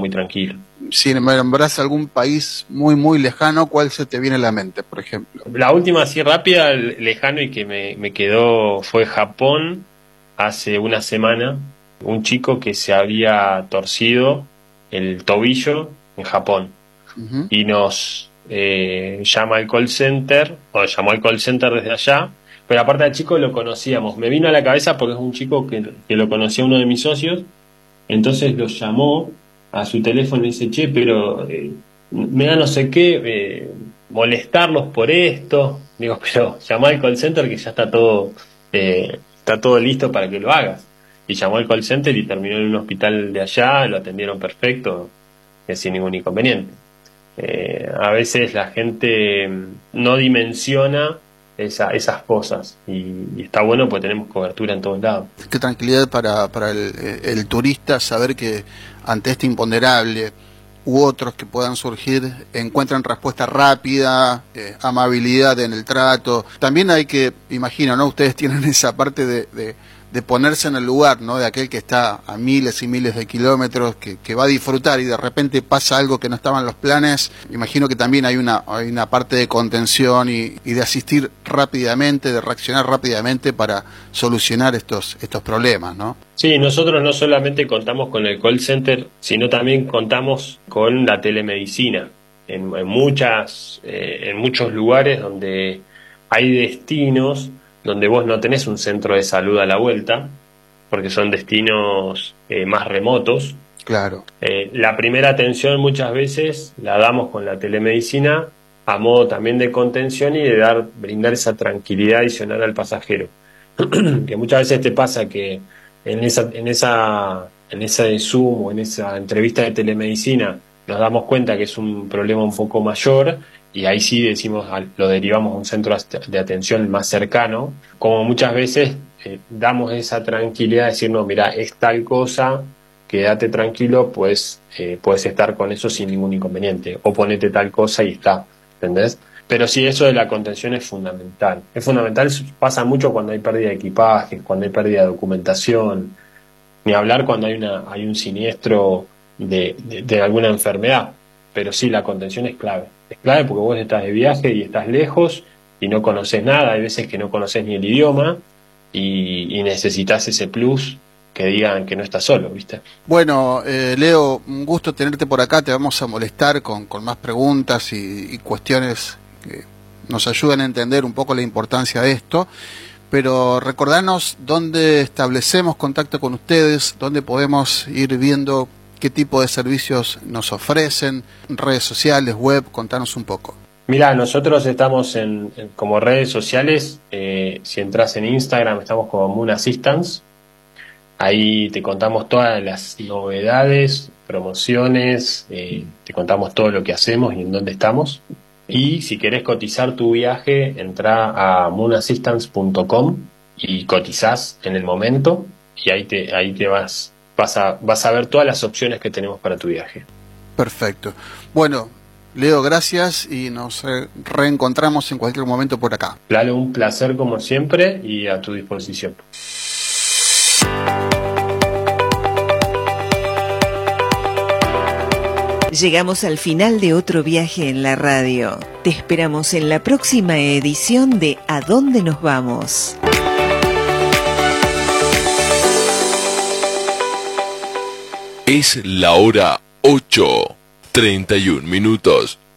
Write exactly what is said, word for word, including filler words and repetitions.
muy tranquilo. Si me nombrás algún país muy, muy lejano, ¿cuál se te viene a la mente, por ejemplo? La última así rápida, lejano y que me, me quedó fue Japón. Hace una semana, un chico que se había torcido el tobillo en Japón. Uh-huh. Y nos eh, llama al call center, o llamó al call center desde allá, pero aparte al chico lo conocíamos. Me vino a la cabeza porque es un chico que, que lo conocía uno de mis socios, entonces lo llamó a su teléfono y dice, che, pero eh, me da no sé qué, eh, molestarlos por esto. Digo, pero llamá al call center que ya está todo, eh, está todo listo para que lo hagas. Y llamó al call center y terminó en un hospital de allá, lo atendieron perfecto, sin ningún inconveniente. Eh, a veces la gente no dimensiona esa, esas cosas y, y está bueno porque tenemos cobertura en todos lados. Qué tranquilidad para, para el, el turista saber que ante este imponderable u otros que puedan surgir encuentran respuesta rápida, eh, amabilidad en el trato. También hay que, imagino, ¿no? Ustedes tienen esa parte de, de, de ponerse en el lugar, ¿no? De aquel que está a miles y miles de kilómetros, que, que va a disfrutar y de repente pasa algo que no estaba en los planes. Imagino que también hay una, hay una parte de contención y, y de asistir rápidamente, de reaccionar rápidamente para solucionar estos, estos problemas, ¿no? Sí, nosotros no solamente contamos con el call center, sino también contamos con la telemedicina. En, en, muchas, eh, en muchos lugares donde hay destinos donde vos no tenés un centro de salud a la vuelta, porque son destinos eh, más remotos. Claro. Eh, la primera atención muchas veces la damos con la telemedicina a modo también de contención y de dar, brindar esa tranquilidad adicional al pasajero. Que muchas veces te pasa que en esa, en esa, en ese Zoom o en esa entrevista de telemedicina nos damos cuenta que es un problema un poco mayor y ahí sí decimos, lo derivamos a un centro de atención más cercano, como muchas veces eh, damos esa tranquilidad de decir, no, mira, es tal cosa, quédate tranquilo, pues eh, puedes estar con eso sin ningún inconveniente, o ponete tal cosa y está, ¿entendés? Pero sí, eso de la contención es fundamental. Es fundamental, pasa mucho cuando hay pérdida de equipaje, cuando hay pérdida de documentación, ni hablar cuando hay una hay un siniestro de, de, de alguna enfermedad. Pero sí, la contención es clave. Es clave porque vos estás de viaje y estás lejos y no conoces nada. Hay veces que no conoces ni el idioma y, y necesitas ese plus que digan que no estás solo, ¿viste? Bueno, eh, Leo, un gusto tenerte por acá. Te vamos a molestar con, con más preguntas y, y cuestiones que nos ayudan a entender un poco la importancia de esto, pero recordanos dónde establecemos contacto con ustedes, dónde podemos ir viendo qué tipo de servicios nos ofrecen, redes sociales, web, contanos un poco. Mira, nosotros estamos en, en como redes sociales, eh, si entras en Instagram estamos como Moon Assistance, ahí te contamos todas las novedades, promociones, eh, te contamos todo lo que hacemos y en dónde estamos. Y si querés cotizar tu viaje, entra a moon assistance punto com y cotizás en el momento y ahí te ahí te vas vas a vas a ver todas las opciones que tenemos para tu viaje. Perfecto. Bueno, Leo, gracias y nos reencontramos en cualquier momento por acá. Lalo, un placer como siempre y a tu disposición. Llegamos al final de otro viaje en la radio. Te esperamos en la próxima edición de ¿A dónde nos vamos? Es la hora ocho, treinta y un minutos.